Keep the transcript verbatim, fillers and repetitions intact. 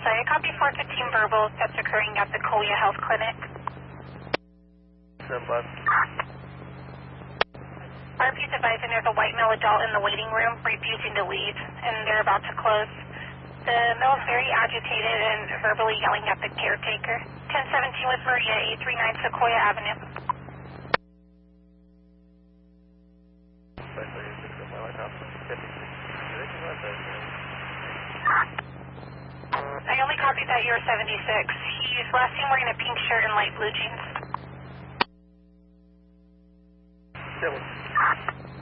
sorry, I copy four fifteen verbal that's occurring at the Colea Health Clinic. Seven bus. R P's advising there's a white male adult in the waiting room refusing to leave, and they're about to close. The male is very agitated and verbally yelling at the caretaker. ten seventeen with Maria, eight three nine Sequoia Avenue. I only copied that you're seventy-six. He's last seen wearing a pink shirt and light blue jeans. Seven.